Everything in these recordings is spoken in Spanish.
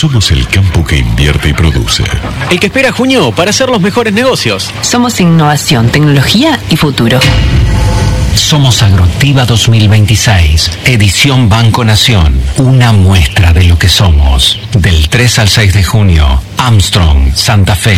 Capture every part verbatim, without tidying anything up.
Somos el campo que invierte y produce. El que espera junio para hacer los mejores negocios. Somos innovación, tecnología y futuro. Somos Agroactiva dos mil veintiséis, edición Banco Nación, una muestra de lo que somos. Del tres al seis de junio, Armstrong, Santa Fe.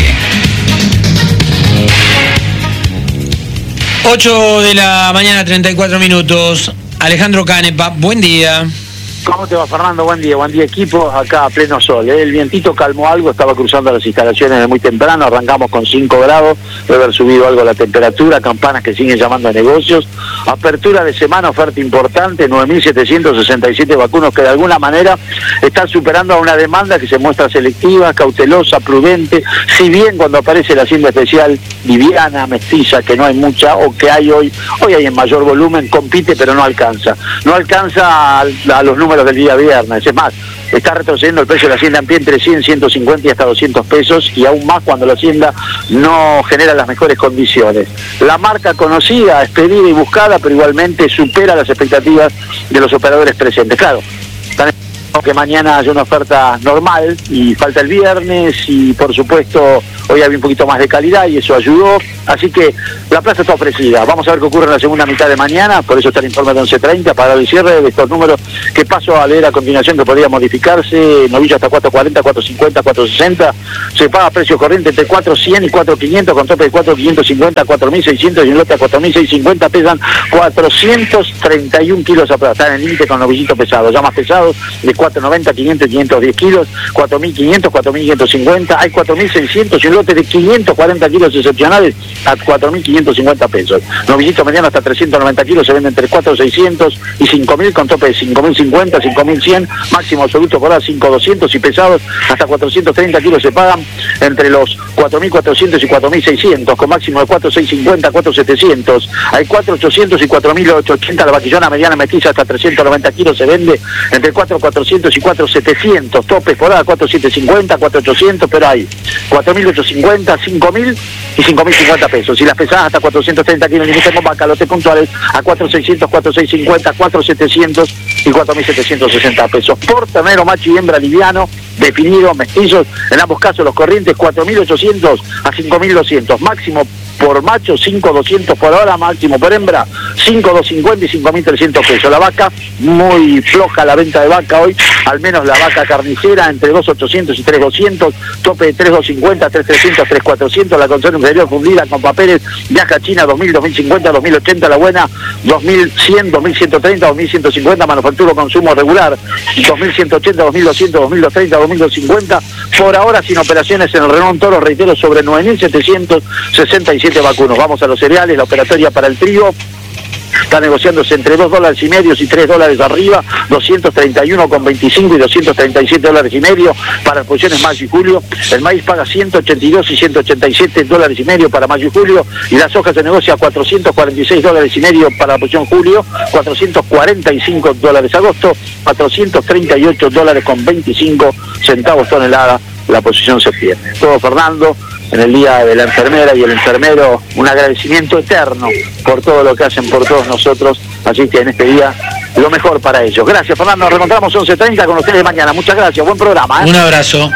ocho de la mañana, treinta y cuatro minutos. Alejandro Canepa, buen día. ¿Cómo te va, Fernando? Buen día, buen día, equipo. Acá a pleno sol, ¿eh? El vientito calmó algo, estaba cruzando las instalaciones de muy temprano, arrancamos con cinco grados, debe haber subido algo la temperatura, campanas que siguen llamando a negocios, apertura de semana, oferta importante, nueve mil setecientos sesenta y siete vacunos que de alguna manera están superando a una demanda que se muestra selectiva, cautelosa, prudente, si bien cuando aparece la hacienda especial liviana, mestiza, que no hay mucha, o que hay hoy, hoy hay en mayor volumen, compite pero no alcanza, no alcanza a, a los números del día viernes, es más, está retrocediendo el precio de la hacienda en pie entre cien, ciento cincuenta y hasta doscientos pesos, y aún más cuando la hacienda no genera las mejores condiciones. La marca conocida, expedida y buscada, pero igualmente supera las expectativas de los operadores presentes. Claro, están esperando que mañana haya una oferta normal y falta el viernes, y por supuesto hoy había un poquito más de calidad y eso ayudó, así que la plaza está ofrecida. Vamos a ver qué ocurre en la segunda mitad de mañana, por eso está el informe de once treinta para el cierre de estos números que paso a leer a continuación, que podría modificarse. Novillo hasta cuatro cuarenta, cuatro cincuenta, cuatro sesenta, se paga precio corriente entre cuatro cien y cuatro quinientos, con tope de cuatro quinientos cincuenta, cuatro mil seiscientos y en lote a cuatro mil seiscientos cincuenta, pesan cuatrocientos treinta y un kilos a están en el límite con novillito pesado, ya más pesados de cuatrocientos noventa, quinientos, quinientos diez kilos, cuatro mil quinientos, cuatro mil quinientos cincuenta, hay cuatro mil seiscientos y un lote de quinientos cuarenta kilos excepcionales a cuatro mil quinientos cincuenta pesos. Novillito mediano hasta trescientos noventa kilos se vende entre cuatro mil seiscientos y cinco mil, con tope de cinco mil cincuenta, cinco mil cien, máximo absoluto por hora cinco mil doscientos y pesados hasta cuatrocientos treinta kilos se pagan entre los cuatro mil cuatrocientos y cuatro mil seiscientos, con máximo de cuatro mil seiscientos cincuenta, cuatro mil setecientos, hay cuatro mil ochocientos y cuatro mil ochocientos ochenta, la vaquillona mediana mestiza hasta trescientos noventa kilos se vende entre cuatro mil cuatrocientos y cuatro mil setecientos, topes por hora cuatro mil setecientos cincuenta, cuatro mil ochocientos, pero hay cuatro mil ochocientos cincuenta, cinco mil y cinco mil cincuenta pesos, y las pesadas hasta cuatrocientos treinta kilos, límite con vaca, lotes puntuales a cuatro mil seiscientos, cuatro mil seiscientos cincuenta, cuatro mil setecientos y cuatro mil setecientos sesenta pesos. Por ternero macho y hembra liviano, definido, mestizos, en ambos casos los corrientes cuatro mil ochocientos a cinco mil doscientos, máximo por macho cinco mil doscientos por hora, máximo por hembra cinco mil doscientos cincuenta y cinco mil trescientos pesos. La vaca, muy floja la venta de vaca hoy, al menos la vaca carnicera entre dos mil ochocientos y tres mil doscientos, tope de tres mil doscientos cincuenta, tres mil trescientos, tres mil cuatrocientos, la conserva inferior fundida con papeles, viaja a China dos mil, dos mil cincuenta, dos mil ochenta, la buena dos mil cien, dos mil ciento treinta, dos mil ciento cincuenta, manufactura consumo regular dos mil ciento ochenta, dos mil doscientos, dos mil doscientos treinta, dos mil doscientos cincuenta, por ahora sin operaciones en el Renón Toro, reitero, sobre nueve mil setecientos sesenta y siete vacunos. Vamos a los cereales, la operatoria para el trigo está negociándose entre dos dólares y medio y tres dólares arriba, doscientos treinta y uno con veinticinco y doscientos treinta y siete dólares y medio para las posiciones mayo y julio. El maíz paga ciento ochenta y dos y ciento ochenta y siete dólares y medio para mayo y julio, y la soja se negocia a cuatrocientos cuarenta y seis dólares y medio para la posición julio, cuatrocientos cuarenta y cinco dólares agosto, cuatrocientos treinta y ocho dólares con veinticinco centavos tonelada la posición septiembre. Todo, Fernando, en el día de la enfermera y el enfermero, un agradecimiento eterno por todo lo que hacen por todos nosotros, así que en este día lo mejor para ellos. Gracias, Fernando, nos reencontramos once treinta con ustedes mañana. Muchas gracias, buen programa, ¿eh? Un abrazo.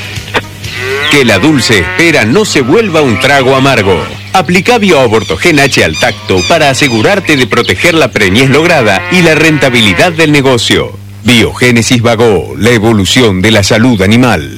Que la dulce espera no se vuelva un trago amargo. Aplica BioAbortogen H al tacto para asegurarte de proteger la preñez lograda y la rentabilidad del negocio. Biogénesis Vago, la evolución de la salud animal.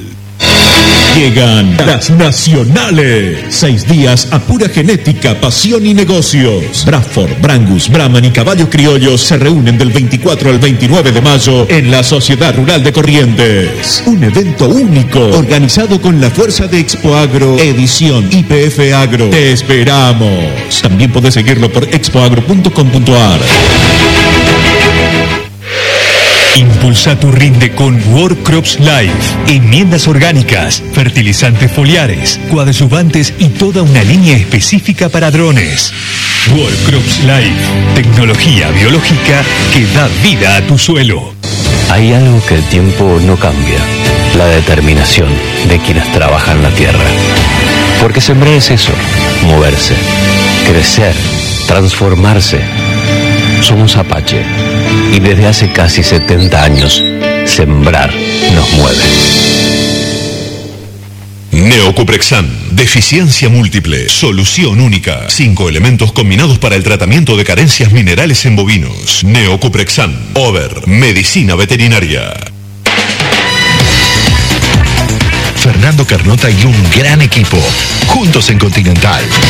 Llegan las nacionales. Seis días a pura genética, pasión y negocios. Bradford, Brangus, Brahman y caballos criollos se reúnen del veinticuatro al veintinueve de mayo en la Sociedad Rural de Corrientes. Un evento único, organizado con la fuerza de Expo Agro, edición I P F Agro. Te esperamos. También podés seguirlo por expoagro punto com punto a r. Impulsa tu rinde con World Crops Life. Enmiendas orgánicas, fertilizantes foliares, coadyuvantes y toda una línea específica para drones. World Crops Life. Tecnología biológica que da vida a tu suelo. Hay algo que el tiempo no cambia. La determinación de quienes trabajan la tierra. Porque sembrar es eso. Moverse. Crecer. Transformarse. Somos Apache. Y desde hace casi setenta años, sembrar nos mueve. Neocuprexan, deficiencia múltiple, solución única. Cinco elementos combinados para el tratamiento de carencias minerales en bovinos. Neocuprexan, Over, medicina veterinaria. Fernando Carnota y un gran equipo, juntos en Continental.